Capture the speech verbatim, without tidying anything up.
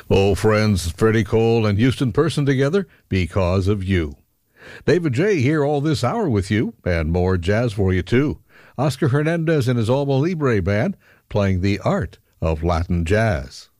Oh, friends, Freddie Cole and Houston Person together because of you. David J. here all this hour with you, and more jazz for you, too. Oscar Hernandez and his Alma Libre Band playing the art of Latin jazz.